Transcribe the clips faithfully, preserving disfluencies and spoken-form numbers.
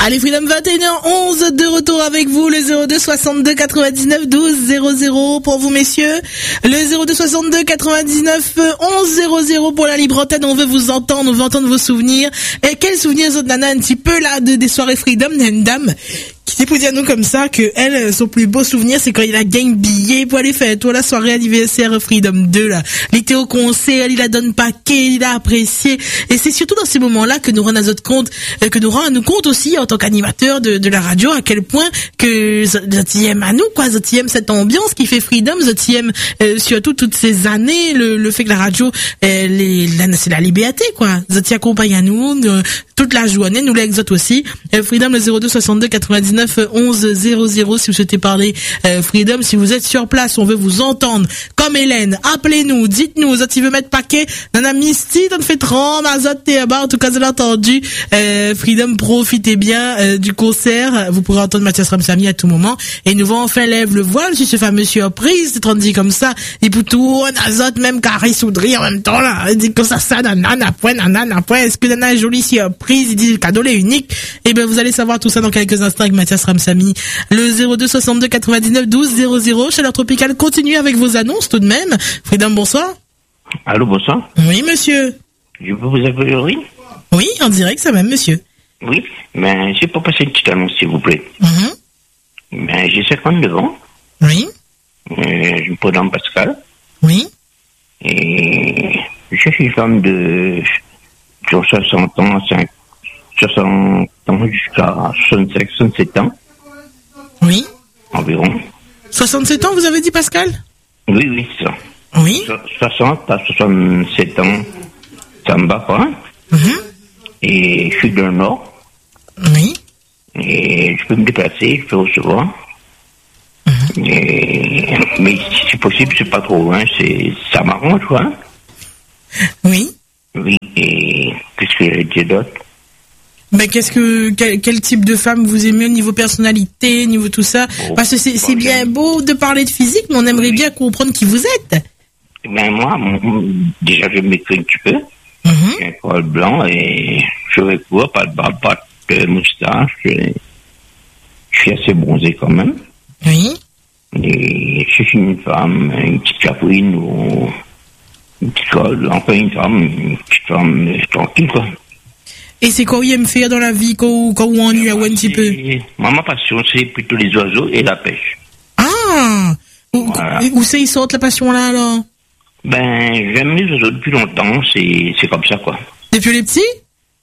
Allez, Freedom vingt et une heures onze, de retour avec vous, le zéro deux soixante-deux quatre-vingt-dix-neuf douze zéro zéro pour vous, messieurs. Le zéro deux soixante-deux quatre-vingt-dix-neuf onze zéro zéro pour la libre antenne. On veut vous entendre, on veut entendre vos souvenirs. Et quels souvenirs, autres nana, un petit peu là, de, des soirées Freedom, d'une dame qui s'est posée à nous comme ça, que elle, son plus beau souvenir, c'est quand il a gagné billet pour aller faire toi la soirée anniversaire Freedom deux, là. Il était au concert, il a donné paquet, il a apprécié. Et c'est surtout dans ces moments-là que nous rendons notre compte, euh, que nous rendons compte aussi, en tant qu'animateur de, de la radio, à quel point que Zoti aime à nous, quoi. Zoti aime cette ambiance qui fait Freedom, Zoti aime, euh, surtout toutes ces années, le, le fait que la radio, euh, les, la, c'est la liberté, quoi. Zoti accompagne à nous, euh, toute la journée, nous l'exote aussi. Euh, Freedom, le zéro deux soixante-deux quatre-vingt-dix-neuf onze zéro zéro si vous souhaitez parler euh, Freedom, si vous êtes sur place, on veut vous entendre. Comme Hélène, appelez-nous, dites-nous, Zoti veut mettre paquet, Nana Misty, t'en fait trente, Azot, t'es bas, en tout cas, vous avez entendu, euh, Freedom, profitez bien euh, du concert, vous pourrez entendre Mathias Ramsamy à tout moment, et nous vont enfin lève le voile sur ce fameux surprise, c'est dit comme ça, et pour tout, Azot, même Carré Soudry en même temps, là, il dit que ça, ça, Nana, point, Nana, point, est-ce que Nana est jolie surprise, il dit le cadeau est unique, et ben vous allez savoir tout ça dans quelques instants avec Mathias Ramsamy. Le zéro deux soixante-deux quatre-vingt-dix-neuf douze zéro zéro, Chaleur Tropicale continue avec vos annonces tout de même. Freedom, bonsoir. Allô, bonsoir. Oui, monsieur. Je peux vous appeler Laurie? Oui, en direct, ça même, monsieur. Oui, mais j'ai pas passé une petite annonce, s'il vous plaît. Mm-hmm. Ben, j'ai cinquante-neuf ans. Oui. Euh, je me prénomme Pascal. Oui. Et je suis une femme de sur soixante ans, soixante ans jusqu'à soixante-cinq, soixante-sept ans. Oui. Environ. soixante-sept ans, vous avez dit, Pascal? Oui, oui, c'est ça. Oui. So- soixante à soixante-sept ans, ça me bat pas. Mm-hmm. Et je suis dans le Nord. Oui. Et je peux me déplacer, je peux recevoir. Mm-hmm. Et, mais si c'est possible, c'est pas trop loin, c'est, ça m'arrange, quoi. Oui. Oui, et qu'est-ce que j'ai dit d'autre? Ben, qu'est-ce que, quel, quel type de femme vous aimez au niveau personnalité, niveau tout ça? Oh, Parce que c'est, c'est bon, bien j'aime. beau de parler de physique, mais on aimerait Oui. bien comprendre qui vous êtes. Ben, moi, mon- déjà, je m'écris un petit peu. Mm-hmm. J'ai un poil blanc et cheveux courts, pas de barbe, pas de moustache. Je, je suis assez bronzé quand même. Oui. Et je suis une femme, une petite caprine ou une petite colle, enfin une femme, une petite femme euh, tranquille, quoi. Et c'est quoi vous aimez faire dans la vie quand, quand vous ennuyez un petit peu? Et moi, ma passion, c'est plutôt les oiseaux et la pêche. Ah! Où, Voilà. où c'est ils sortent la passion là, alors? Ben, j'aime les oiseaux depuis longtemps, c'est, c'est comme ça, quoi. Depuis les petits?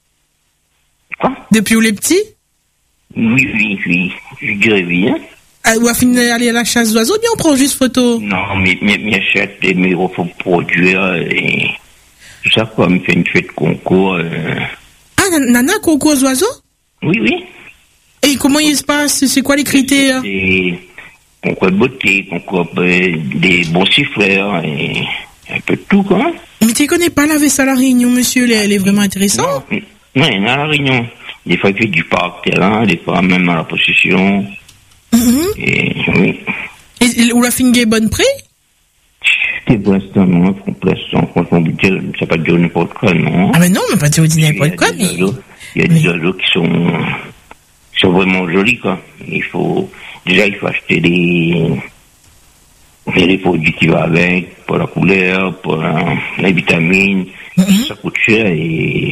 Quoi? Depuis où les petits? Oui, oui, oui, je dirais oui, hein. Ah, ou à finir d'aller à la chasse d'oiseaux, bien on prend juste photo. Non, mais, mais, mais achète des mes faut produire et tout ça, quoi, me fait une fête concours, euh... Ah, nan- Nana, concours aux oiseaux? Oui, oui. Et comment il se passe? C'est quoi les critères? Des concours de beauté, concours euh, des bons siffleurs et un peu de tout, quoi. Mais tu connais pas la vaisselle à la Réunion, monsieur, elle est, elle est vraiment intéressante. Oui, à la Réunion. Des fois, il fait du parc terrain, des fois, même à la possession. Mhm. Et oui. Et, et où la fingue est bonne prix? Et pour l'instant, non, pour l'instant, franchement, budget, ça va pas dire n'importe quoi, non. Ah, mais non, mais pas dire n'importe quoi, Il y a mais. des oiseaux, il y a mais- des oiseaux qui sont, qui sont vraiment jolis, quoi. Il faut, déjà, il faut acheter des, il y a des produits qui vont avec, pour la couleur, pour la, la vitamine. Mhm. Ça coûte cher et.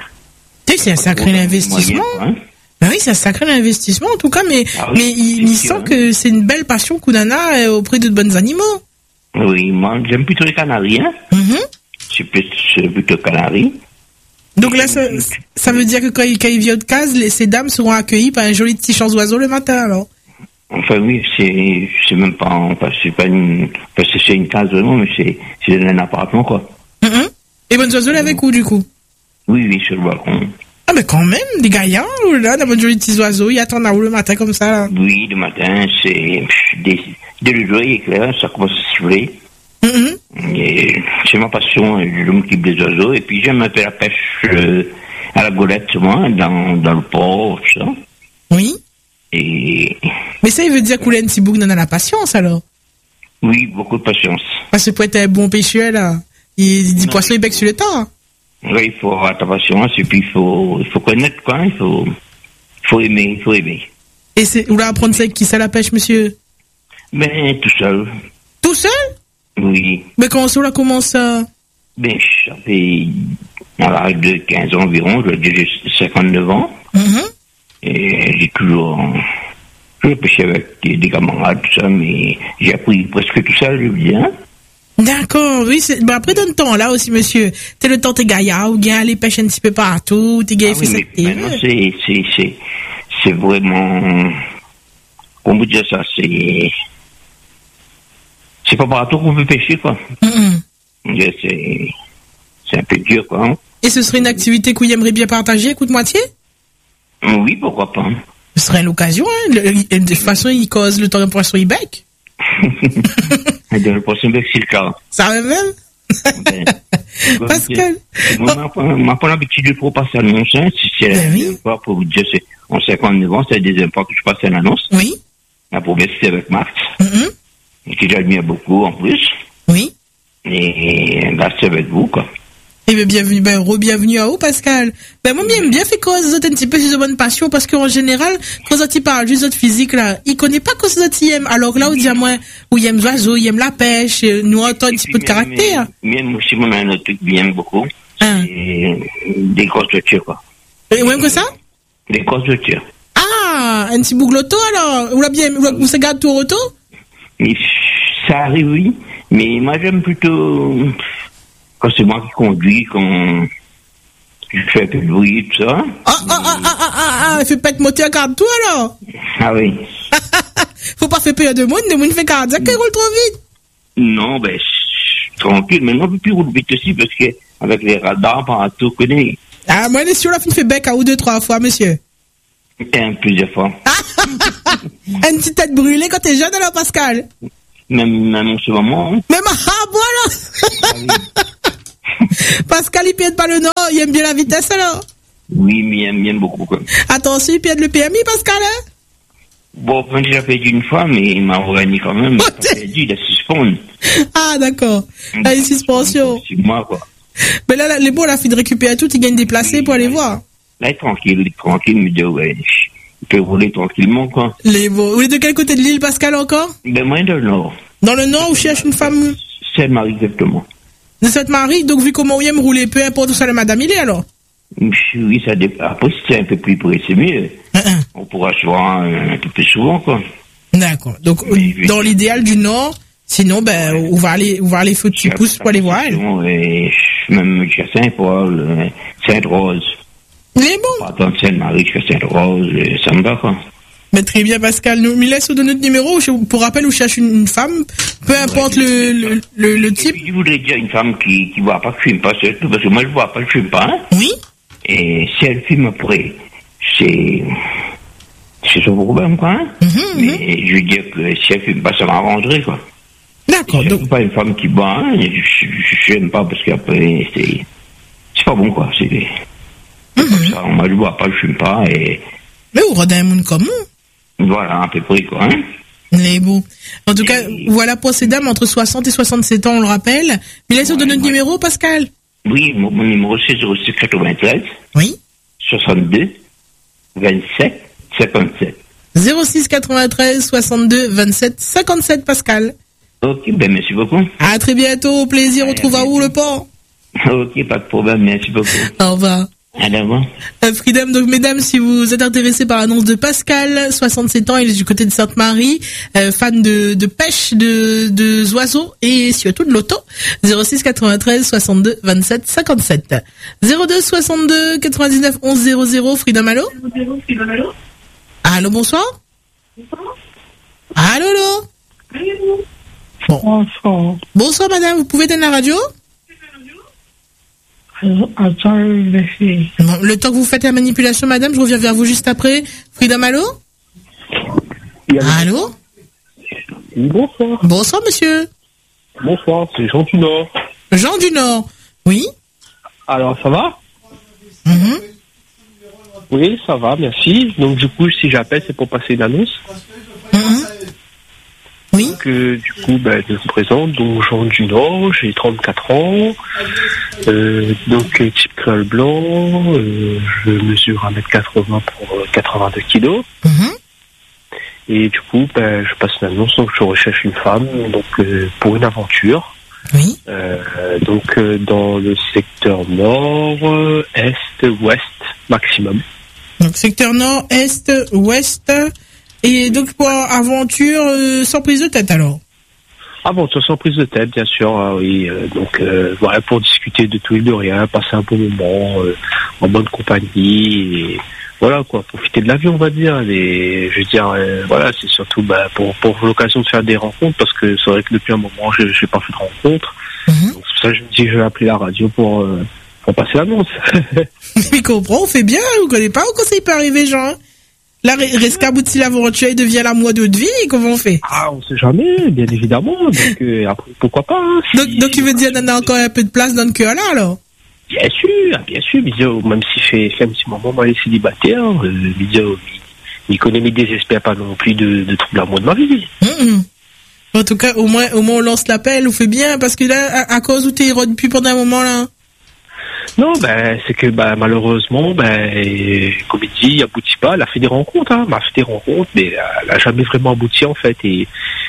Tu sais, c'est un sacré investissement. Moyen, hein. Ben oui, c'est un sacré investissement, en tout cas, mais, Ah oui, mais il, c'est il sûr, sent hein. que c'est une belle passion qu'Ounana a auprès de bonnes animaux. Oui, moi, j'aime plutôt les canaris, hein. Mhm. C'est plus, c'est plutôt canaris. Donc là, ça, ça veut dire que quand il, quand il vient de case, les, ces dames seront accueillies par un joli petit chant d'oiseau le matin, alors. Enfin, oui, c'est, c'est même pas, enfin, c'est pas une, enfin, c'est, c'est une case vraiment, mais c'est, c'est un appartement, quoi. Mhm. Et bonnes oiseaux, là, avec où, du coup? Oui, oui, sur le balcon. Ah, mais quand même, des gaillants, là, dans bonnes jolis petits oiseaux, ils attendent à où le matin, comme ça, là? Oui, le matin, c'est, pff, dès, dès le jour, il est clair, ça commence à siffler. Mhm. Et c'est ma passion, je m'occupe des oiseaux, et puis j'aime un peu la pêche, euh, à la golette, moi, dans, dans le port, tout ça. Oui. Et, Mais ça, il veut dire qu'Oulen Tibouk n'en a la patience, alors. oui, beaucoup de patience. Parce que pour être un bon pêcheur, là, il dit Non. poisson, il bec sur le temps. Oui, il faut avoir ta patience, et puis il faut, il faut connaître, quoi, il faut, faut aimer, faut aimer. Et c'est, vous voulez apprendre ça avec qui ça la pêche, monsieur? Ben, tout seul. Tout seul? Oui. Mais comment ça, là, comment ça? Ben, ça fait, à l'âge de quinze ans environ, je dis, j'ai cinquante-neuf ans. Mm-hmm. Et j'ai toujours, je pêchais avec des, des camarades, tout ça, mais j'ai appris presque tout ça, je veux dire. D'accord, oui, c'est, ben après, dans le temps, là aussi, monsieur, t'es le temps, t'es gaillard, ou bien aller pêcher un petit peu partout, t'es gaillard, Ah oui, mais maintenant, c'est, c'est, c'est, c'est vraiment, comment dire ça, c'est, c'est pas partout qu'on peut pêcher, quoi. Mm-hmm. C'est, c'est un peu dur, quoi. Hein? Et ce serait une activité que vous aimeriez bien partager, coup de moitié? Oui, pourquoi pas. Ce serait l'occasion, hein. Le, de toute façon, il cause le temps d'un poisson, il bec. De le poisson bec, c'est le cas. Ça va même? Ben, Pascal. Moi, on n'a pas l'habitude de trop passer à l'annonce, hein. Si c'est la deuxième fois, pour vous dire, c'est en cinquante-neuf ans, c'est la deuxième fois que je passe à l'annonce. Oui. La première, c'était avec Marx. Mm-hmm. Qui j'admire beaucoup, en plus. Oui. Et là, c'est avec vous, quoi. Eh bien, bienvenue, ben, re-bienvenue à vous, Pascal. Ben, moi, bien, bien fait cause, un petit peu, c'est de bonne passion, parce qu'en général, quand on parle juste de physique, là, il connaît pas quoi ça il aime. Alors là, on dit à moi, où il aime l'oiseau, il aime la pêche, nous, on entend un petit peu de caractère. Même aussi, moi, un autre truc que j'aime beaucoup. Hein? Des grosses de tir, quoi. Et même que ça? Des grosses de tir. Ah, un petit bougloto, alors? Ou là, bien, ou ça garde tout auto? Mais ça arrive, oui. Mais moi, j'aime plutôt, quand c'est moi qui conduis, quand je fais un peu de bruit, tout ça. Ah, ah, ah, ah, ah, ah, ah, fait pas de moteur garde tout, alors? Ah oui. Faut pas faire peur de monde, de monde fait cardiaque, qui roule trop vite. Non, ben, tranquille, mais non, on peut plus rouler vite aussi, parce que, avec les radars, partout, connaît. Ah, moi, les sur la fin, fait bec à ou deux, trois fois, monsieur. Un, plusieurs fois. Une petite tête brûlée quand t'es jeune, alors, Pascal? Même, même en ce moment. Hein. Même, ah, voilà! Ah, oui. Pascal, il piède pas le nord, il aime bien la vitesse, alors? Oui, mais il aime bien beaucoup, quoi. Attention, il piède le P M I, Pascal, hein? Bon, quand il a perdu une fois, mais il m'a regagné quand même. Il a perdu, il a suspendu. Ah, d'accord. Ah, une suspension. C'est moi, quoi. Mais là, là les bons, la fille de récupérer tout, il gagne des placés pour aller voir. Là, il est tranquille, il est tranquille, il me dit, ouais, il peut rouler tranquillement, quoi. Les beaux. Vous êtes de quel côté de l'île, Pascal, encore? Ben, moi, dans le nord. Dans le nord, où cherche une femme? Sainte-Marie, exactement. De Sainte-Marie, donc, vu comment il aime rouler, peu importe où ça, la madame, il est, alors? Oui, ça dépend. Après, si c'est un peu plus près, c'est mieux. Uh-uh. On pourra se voir un, un peu plus souvent, quoi. D'accord. Donc, mais, dans oui. L'idéal du nord, sinon, ben, ouais. on va aller, on va aller foutre petit pouce pour aller voir elle. Et même jusqu'à Saint-Paul, Sainte-Rose. Les bons. Attends, Sainte-Marie jusqu'à Sainte-Rose, ça me va, quoi. Mais très bien, Pascal. Nous, il laisse donner notre numéro. Pour rappel, où cherche une, une femme, peu importe ouais, le, le, le, le type. Je voudrais dire une femme qui, qui voit pas, qui fume pas, surtout, parce que moi, je vois pas, je fume pas, hein. Oui. Et si elle fume après, c'est, c'est son problème, quoi, hein. Mm-hmm, mais mm-hmm. Je veux dire que si elle fume pas, ça m'arrangerait, quoi. D'accord. Donc. C'est pas une femme qui boit, hein. Je, je, j'aime pas parce qu'après, c'est, c'est pas bon, quoi. C'est, c'est mm-hmm. comme ça. Moi, je bois pas, je fume pas et. Mais vous rendez un monde comme nous. Voilà, à peu près, quoi, hein. Les beaux. En tout et... cas, voilà pour ces dames entre soixante et soixante-sept ans, on le rappelle. Mais laissez ouais, de notre ouais. numéro, Pascal. Oui, mon, mon numéro c'est zéro six quatre-vingt-treize. Oui. soixante-deux vingt-sept cinquante-sept. zéro six quatre-vingt-treize soixante-deux vingt-sept cinquante-sept, Pascal. Ok, ben merci beaucoup. À très bientôt, au plaisir, on trouve à où le port. Ok, pas de problème, merci beaucoup. Au revoir. À l'avant. Euh, Freedom, donc mesdames, si vous êtes intéressés par l'annonce de Pascal, soixante-sept ans, il est du côté de Sainte-Marie, euh, fan de, de pêche, de, de oiseaux et surtout de l'auto. zéro six quatre-vingt-treize soixante-deux vingt-sept cinquante-sept. zéro deux soixante-deux quatre-vingt-dix-neuf onze zéro zéro. Freedom, allô? Allô, allô, bonsoir? Bonsoir. Allô, allô? Bon. Bonsoir. Bonsoir, madame, vous pouvez éteindre la radio? Attends, bon, le temps que vous faites la manipulation, madame, je reviens vers vous juste après. Freedom, allô? Allô? Oui, bonsoir. Bonsoir, monsieur. Bonsoir, c'est Jean du Nord. Jean du Nord, oui. Alors, ça va? mm-hmm. Oui, ça va, merci. Donc, du coup, si j'appelle, c'est pour passer une annonce. mm-hmm. Oui. Donc, euh, du coup, ben, je me présente, donc Jean du Nord, j'ai trente-quatre ans, euh, donc euh, type créole blanc, euh, je mesure un mètre quatre-vingts pour euh, quatre-vingt-deux kilos. Mhm. Et du coup, ben, je passe une annonce, donc je recherche une femme, donc euh, pour une aventure. Oui. Euh, donc euh, dans le secteur nord, euh, est, ouest maximum. Donc secteur nord, est, ouest. Et donc pour aventure euh, sans prise de tête alors. Aventure sans prise de tête, bien sûr. Ah, oui, euh, donc euh, voilà, pour discuter de tout et de rien, passer un bon moment euh, en bonne compagnie. Et voilà quoi, profiter de la vie, on va dire. Et je veux dire, euh, voilà, c'est surtout bah, pour pour l'occasion de faire des rencontres, parce que c'est vrai que depuis un moment, je n'ai pas fait de rencontres. Mhm. Donc c'est pour ça que je me dis que je vais appeler la radio pour euh, pour passer l'annonce. Mais comprends, on fait bien, on connaît pas comment ça peut arriver, Jean. Là, rescaboutit l'aventure et devient l'amour de notre vie, comment on fait? Ah, on sait jamais, bien évidemment. Donc euh, après, pourquoi pas. Hein, si, Donc, donc, tu veux dire, on a encore un peu de place dans le cœur là, alors? Bien sûr, bien sûr, mais euh, même si fait, fait un petit moment, moi, les célibataires, euh, mais, euh, il connaît, mais désespère pas non plus de, de trouver l'amour de ma vie. Mm-mm. En tout cas, au moins, au moins, on lance l'appel, on fait bien, parce que là, à, à cause où t'es rodé depuis pendant un moment, là. Non, ben, c'est que, ben, malheureusement, ben, et, comme il dit, il aboutit pas, elle a fait des rencontres, hein, elle a fait des rencontres, mais elle a jamais vraiment abouti, en fait, et,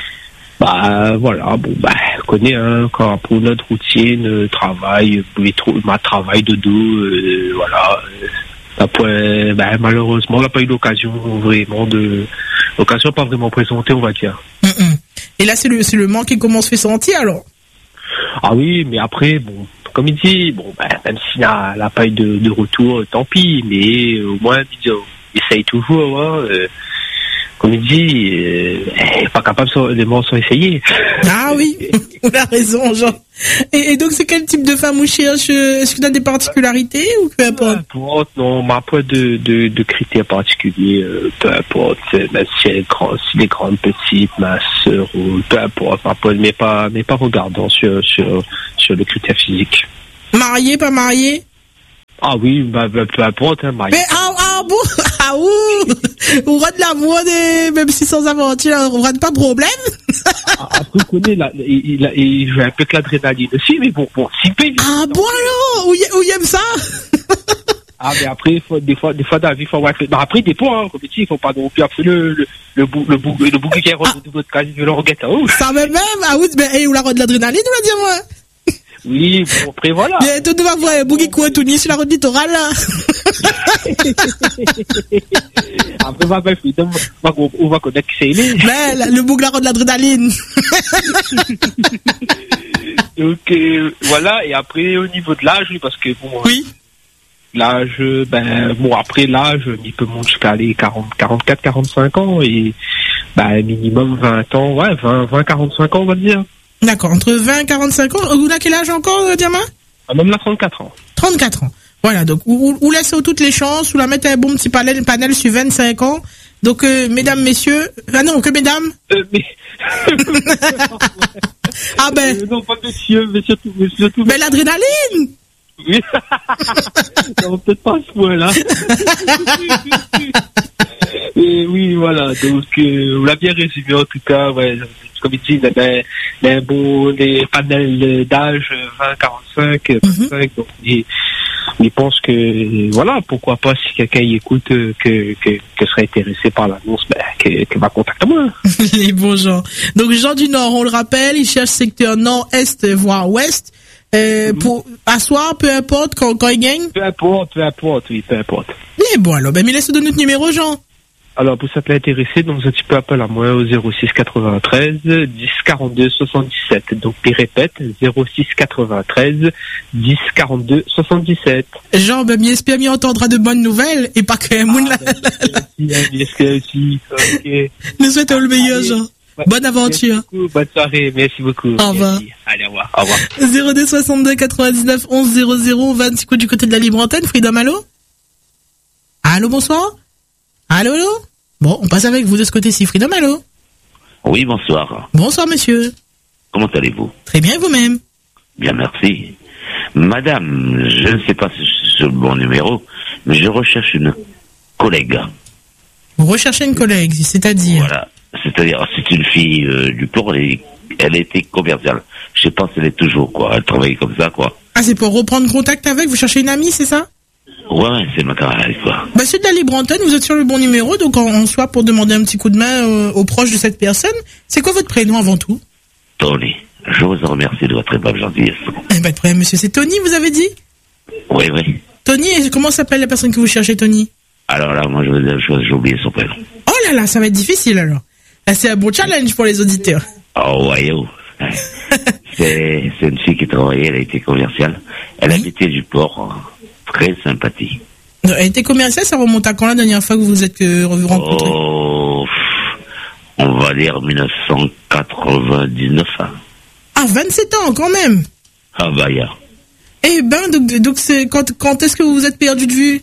bah, voilà, bon, bah, on connaît, hein, quand pour notre routine, travail, ma travail de dos, euh, voilà, euh, après, bah, malheureusement, on n'a pas eu l'occasion vraiment de, l'occasion pas vraiment présentée, on va dire. Mm-mm. Et là, c'est le, c'est le manque qui commence à se faire sentir, alors. Ah oui, mais après, bon, comme il dit, bon, bah, même s'il n'a n'a pas eu de, de retour, tant pis, mais au moins, il essaye toujours, hein, euh, comme il dit, euh, il n'est pas capable de m'en essayer. Ah oui, on a raison, Jean. Et, et donc, c'est quel type de femme on cherche? Est-ce que tu as des particularités ou peu importe? Peu importe, non, m'a pas de, de, de critères particuliers, euh, peu importe, même si elle est grande, si elle est grande, petite, mince, ou peu importe, m'a pas, mais pas, mais pas regardant sur, sur, sur le critère physique. Marié, pas marié? Ah oui, bah, bah, peu importe, hein, marié. Mais ah, ah bon, ah ouh, on rate l'amour des, même si sans aventure, on rate pas de problème. Après, on connaît, là, il, il, il joue un peu que l'adrénaline aussi, mais bon, bon, si peu. Ah bon alors, où, y, où y aime ça? Ah, mais après, il faut, des fois, des fois, dans la vie, il faut avoir, bah, après, des fois, hein, comme tu dis, il faut pas non plus après le, le, le bout, le bout, le bout qui est rendu de votre casier, je le regrette, oh. Ça même, même, ah oui, mais, hey, on la rend de l'adrénaline, on va dire, moi. Oui, bon, après, voilà. Mais tout va voir un bouquet quoi tout sur la route littorale, là. Après, on va, on va connaître qui c'est, il est. Mais, le bouc la rend de l'adrénaline. Donc, euh, voilà, et après, au niveau de l'âge, oui, parce que, bon. Oui. L'âge, ben, bon, après l'âge, il peut monter jusqu'à les quarante, quarante-quatre, quarante-cinq ans, et, ben, minimum vingt ans, ouais, vingt, vingt, quarante-cinq ans, on va dire. D'accord, entre vingt et quarante-cinq ans. Vous avez quel âge encore, euh, Diamant? Ah, même là, trente-quatre ans. trente-quatre ans. Voilà, donc, ou, ou laissez toutes les chances, ou la mettre un bon petit panel, panel sur vingt-cinq ans. Donc, euh, mesdames, messieurs, ah non, que mesdames? Euh, mais... ah ben. Euh, non, pas messieurs, mais surtout, mais surtout. Mais l'adrénaline! Oui. Non, peut-être pas à ce point-là. Et oui, voilà, donc, euh, on l'a bien résumé, en tout cas, ouais. Comme il dit, les, les, bon, les panels d'âge vingt, quarante-cinq, vingt-cinq, mm-hmm. Donc il, il pense que, voilà, pourquoi pas, si quelqu'un y écoute, que, que, que serait intéressé par l'annonce, ben, que, que va contacter moi. Les bons gens. Donc, Jean du Nord, on le rappelle, il cherche secteur nord-est, voire ouest, euh, mm-hmm. pour asseoir, peu importe, quand, quand il gagne. Peu importe, peu importe, oui, peu importe. Mais bon, alors, ben, mais laisse donner notre numéro, Jean. Alors, pour ça peut intéresser, donc un petit peu appel à moi au zéro six quatre-vingt-treize dix quarante-deux soixante-dix-sept. Donc, il répète, zéro six quatre-vingt-treize dix quarante-deux soixante-dix-sept. Jean, ben, j'espère qu'il entendra de bonnes nouvelles et pas que un moun là. J'espère aussi, ok. Nous souhaitons le meilleur, Jean. Ouais, bonne aventure. Merci beaucoup, bonne soirée, merci beaucoup. Au revoir. Merci. Allez, au revoir. Au revoir. zéro deux soixante-deux quatre-vingt-dix-neuf onze zéro zéro, vingt petit coup du côté de la libre antenne. Freedom, allô? Allô, bonsoir? Allô, allô? Bon, on passe avec vous de ce côté-ci. Freedom, allô? Oui, bonsoir. Bonsoir, monsieur. Comment allez-vous? Très bien, vous-même. Bien, merci. Madame, je ne sais pas si c'est le bon numéro, mais je recherche une collègue. Vous recherchez une collègue, c'est-à-dire? Voilà. C'est-à-dire, c'est une fille euh, du port, elle, est, elle était commerciale. Je sais pas si elle est toujours, quoi. Elle travaille comme ça, quoi. Ah, c'est pour reprendre contact avec, vous cherchez une amie, c'est ça? Ouais, ouais, c'est ma camarade, quoi. Bah, c'est de la libre antenne, vous êtes sur le bon numéro, donc en, en soi, pour demander un petit coup de main euh, aux proches de cette personne, c'est quoi votre prénom avant tout? Tony, je vous remercie de votre aimable gentillesse. Eh, pas de problème, monsieur, c'est Tony, vous avez dit? Oui, oui. Tony, et comment s'appelle la personne que vous cherchez, Tony? Alors là, moi, je veux dire une chose, j'ai oublié son prénom. Oh là là, ça va être difficile, alors. Là, c'est un bon challenge pour les auditeurs. Oh, ouais, oh. c'est, c'est une fille qui travaillait, elle a été commerciale. Elle Oui. habitait du port, très sympathique. Elle était commerciale, ça remonte à quand la dernière fois que vous vous êtes euh, rencontrés? Oh, on va dire dix-neuf cent quatre-vingt-dix-neuf. Hein. Ah, vingt-sept ans, quand même. Ah, bah, ya. Eh ben, donc, donc c'est quand, quand est-ce que vous vous êtes perdu de vue?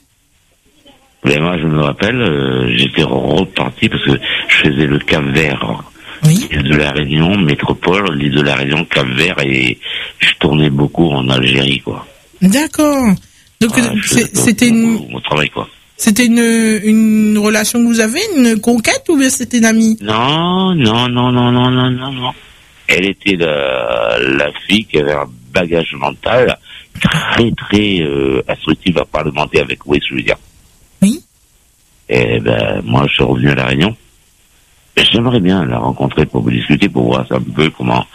Mais moi, je me rappelle, euh, j'étais reparti parce que je faisais le Cap-Vert. Oui. L'île de la Réunion, métropole, l'île de la Réunion, Cap-Vert, et je tournais beaucoup en Algérie, quoi. D'accord. Donc, Voilà, euh, je c'est- faisais c'était une, mon, mon travail, quoi. c'était une, une relation que vous avez, une conquête, ou bien c'était une amie? Non, non, non, non, non, non, non, non. Elle était la, la fille qui avait un bagage mental très, très euh, instructif à parlementer avec, oui, je veux dire. Oui. Et ben, moi, je suis revenu à La Réunion. Et j'aimerais bien la rencontrer pour vous discuter, pour voir un peu comment,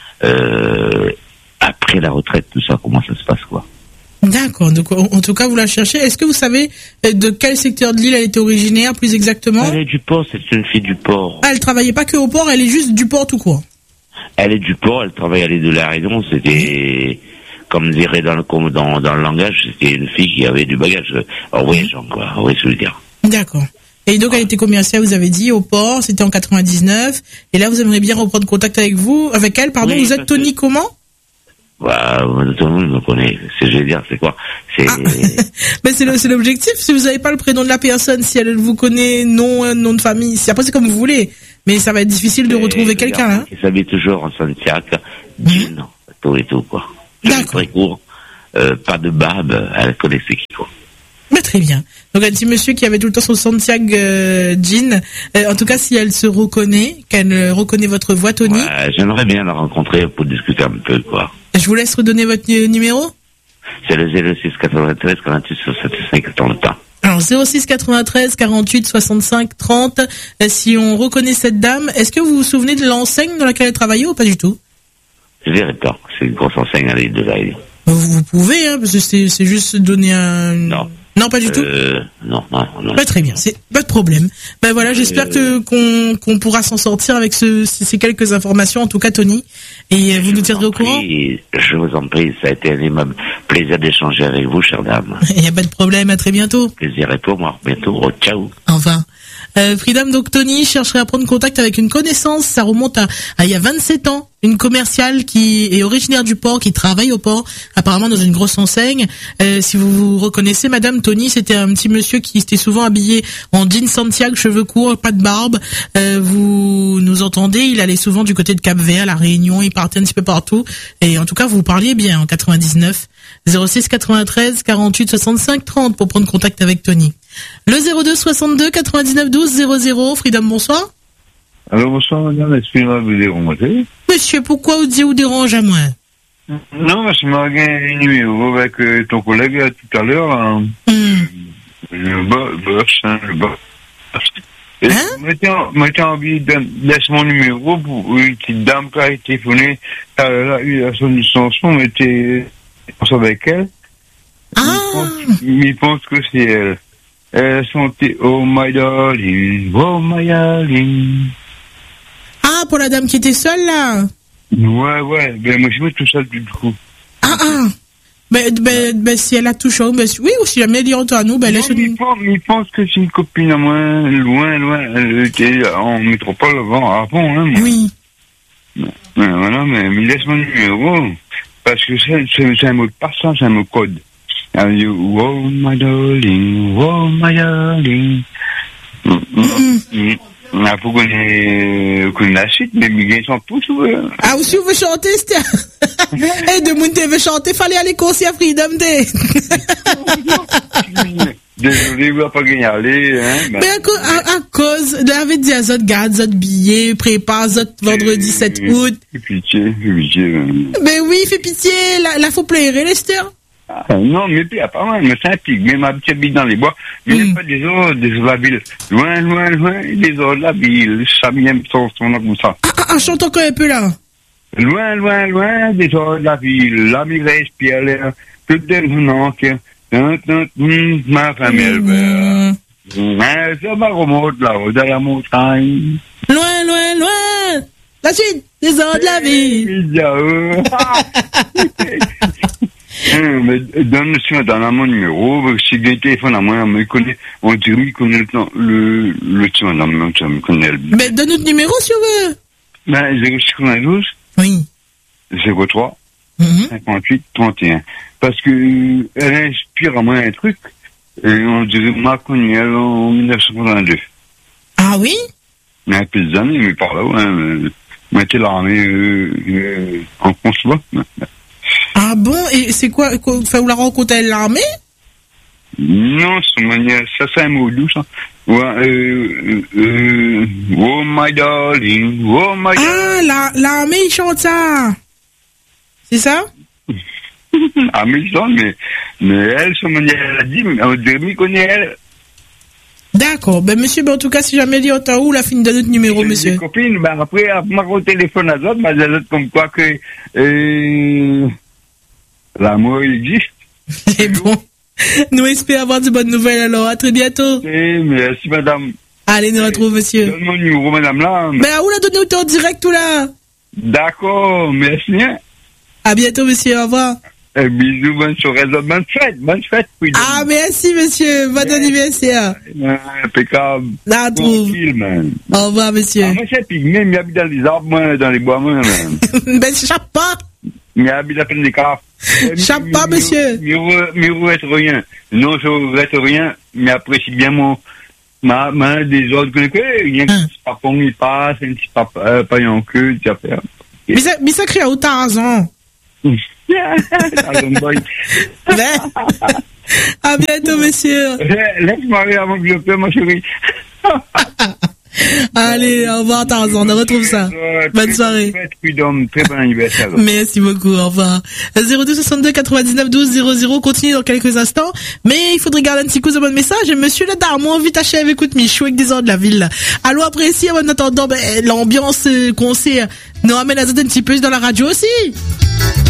euh, après la retraite, tout ça, comment ça se passe, quoi. D'accord. Donc, en, en tout cas, vous la cherchez. Est-ce que vous savez euh, de quel secteur de l'île elle était originaire, plus exactement? Elle est du port, c'est une fille du port. Ah, elle travaillait pas que au port, elle est juste du port tout court. Elle est du port, elle travaille à l'île de la Réunion, c'était, comme dirait dans le, comme dans, dans le langage, c'était une fille qui avait du bagage, en voyageant, quoi, oui, je veux dire. D'accord. Et donc, elle était commerciale, vous avez dit, au port, c'était en quatre-vingt-dix-neuf. Et là, vous aimeriez bien reprendre contact avec vous, avec elle, pardon. Oui, vous êtes parce que- Tony comment? Bah, tout le monde me connaît, c'est, je veux dire, c'est quoi? C'est, Ah. Mais c'est le- c'est l'objectif. Si vous n'avez pas le prénom de la personne, si elle vous connaît, nom, euh, nom de famille, c'est après c'est comme vous voulez. Mais ça va être difficile de retrouver quelqu'un, hein. Qui s'habille toujours en Santiago, jean, tout et tout, quoi. D'accord. Très court, euh, pas de barbe, elle connaissait qui, quoi. Mais très bien. Donc un petit monsieur qui avait tout le temps son Santiago euh, jean. Euh, en tout cas, si elle se reconnaît, qu'elle euh, reconnaît votre voix, Tony, Ouais, j'aimerais bien la rencontrer pour discuter un peu, quoi. je vous laisse redonner votre nu- numéro. C'est le zéro six quatre-vingt-treize quarante-huit soixante-cinq trente. Alors zéro six quatre-vingt-treize quarante-huit soixante-cinq trente. Euh, si on reconnaît cette dame, est-ce que vous vous souvenez de l'enseigne dans laquelle elle travaillait ou pas du tout? Je dirais pas, c'est une grosse enseigne à l'île de la Réunion. Vous, vous pouvez, hein, parce que c'est c'est juste donner un... Non. Non, pas du tout. Euh, non, non, non. Bah, très bien, c'est pas de problème. Ben voilà, j'espère que qu'on qu'on pourra s'en sortir avec ce, ces quelques informations, en tout cas, Tony. Et euh, vous nous tiendrez au courant. Prie, je vous en prie, ça a été un aimable plaisir d'échanger avec vous, chère dame. Il n'y a pas de problème, à très bientôt. Plaisir est pour moi. Bientôt, oh, ciao. Enfin. Euh, Freedom, donc Tony chercherait à prendre contact avec une connaissance, ça remonte à, à il y a vingt-sept ans, une commerciale qui est originaire du port, qui travaille au port, apparemment dans une grosse enseigne. Euh, si vous vous reconnaissez, Madame Tony, c'était un petit monsieur qui était souvent habillé en jean Santiago, cheveux courts, pas de barbe. Euh, vous nous entendez, il allait souvent du côté de Cap-Vert, La Réunion, il partait un petit peu partout. Et en tout cas, vous parliez bien en quatre-vingt-dix-neuf. zéro six quatre-vingt-treize quarante-huit soixante-cinq trente pour prendre contact avec Tony. Le zéro deux soixante-deux quatre-vingt-dix-neuf douze zéro zéro. Freedom, bonsoir. Alors, bonsoir, madame, excusez-moi de vous déranger. Monsieur, pourquoi vous dites ou dérange à moi? Non, parce que m'a gagné un numéro avec euh, ton collègue là, tout à l'heure, là. Hmm. Le boss, hein, le boss. Et Hein? mettez- mettez envie de laisser mon numéro pour une petite dame qui a téléphoné, elle a eu son licenciement, mais était avec elle. Ah, Il pense que c'est elle. Elle chantait Oh my darling, oh my darling. ah, pour la dame qui était seule, là. Ouais, ouais, ben moi je me tout seul du coup. Ah, ah. Ben, ben, ben, si elle a tout chaud, ben, oui, ou si jamais elle est entre à nous, ben, Non, laisse mais il pense, il pense que c'est une copine à moi, loin, loin. Elle était en métropole avant, avant, hein. Moi. Oui. Ouais, voilà, mais, mais laisse mon numéro. Parce que c'est, c'est, c'est un mot de passe, hein, c'est un mot code. Elle dit, oh my darling, oh my darling. Mm, mm, mm. Il faut qu'on ait, qu'on ait la suite, mais ils sont tous, ouais. Ah, ou si vous voulez chanter, c'était... Eh, de monde veut chanter, fallait aller concert Freedom Day. Désolé, vous n'avez pas gagné aller, hein. Ben, Mais à, co- à, à cause de avait dit à zot garde, zot billet, prépare zot vendredi sept août. Fais pitié, fais pitié. hein. Mais oui, fais pitié, là, là faut pleurer, Lester. Ah, non, mais puis, pas mal, mais c'est un pic. Même ma petite habite dans les bois. Mais il n'y a pas des autres, des autres de la ville. Loin, loin, loin, des autres de la ville. Ça vient son son nom comme ça. Ah, ah, ah, chante encore un peu là. Loin, loin, loin, des autres de la ville. La migraine, puis elle est, tout des noms, ma femme, elle va. Mais ça va remonter là-haut, dans la montagne. Loin, loin, loin. La suite, des autres de la ville. Hum, mais donne le dans mon numéro, si j'ai le téléphone à moi, on me connaît, on dirait qu'il connaît le temps, le, le tien, dans mon temps, me connaît le. Mais donne notre numéro si on veut. Ben, zéro six douze, Oui. zéro trois, Mhm. cinquante-huit, trente et un. Parce que, elle inspire à moi un truc, et on dirait, m'a connu elle en mille neuf cent quatre-vingt-deux. Ah oui? Il y a un peu d'années, mais par là, hein, moi, j'étais l'armée, euh, euh, en consulat. Ah bon? Et c'est quoi? quoi enfin, vous la rencontrez à l'armée? Non, c'est manière, ça c'est un mot doux, ça. Ouais, euh, euh, oh my darling, oh my Ah, la, l'armée, il chante ça. C'est ça? Ah, mais ça, mais, mais elle, son manière, elle a dit, mais on dirait qu'il connaît elle. D'accord. Ben, monsieur, ben, en tout cas, si jamais dit autant où, la fin de notre numéro, J'ai monsieur. des copines, ben après, elle m'a au téléphone à l'autre, mais elle a comme quoi que, euh, l'amour existe. C'est bon. Nous espérons avoir de bonnes nouvelles, alors. À très bientôt. Eh, merci, madame. Allez, nous retrouvons, monsieur. Donne mon numéro, madame, là. Mais à où la donner autant en direct, ou là? D'accord, merci, hein. À bientôt, monsieur. Au revoir. Eh, bisous, bonne soirée, bonne fête, bonne fête, oui. Ah, merci, monsieur. Bon anniversaire. Ouais, impeccable. Là, on trouve. Tranquille, man. Au revoir, monsieur. Ah, moi, c'est pygmée, mais il habite dans les arbres, moi, dans les bois, moi, man. Ben, chape pas. Mais il habite à peine des caves. Chape pas, monsieur. Mais regrette rien. Non, je regrette rien, mais apprécie bien mon, ma, ma, des autres que, que, il y a un petit papon, il passe, un petit papa, euh, pas en queue, tu as fait. Mais ça, mais ça crée à Tarzan. Tarzan boy. Ben, à bientôt, monsieur. Laisse-moi aller avant que je pleure, ma chérie. Allez, au revoir, Tarzan. On retrouve ça. Bonne soirée. Très bon anniversaire. Merci beaucoup, au revoir. zéro deux soixante-deux quatre-vingt-dix-neuf douze zéro zéro, continue dans quelques instants. Mais il faudrait garder un petit coup de bon message. Et monsieur le Darmon, vite achève, écoute Michou avec des ordres de la ville. Allô, apprécie, en attendant, ben, l'ambiance, euh, qu'on sait, nous ramène à un petit peu dans la radio aussi.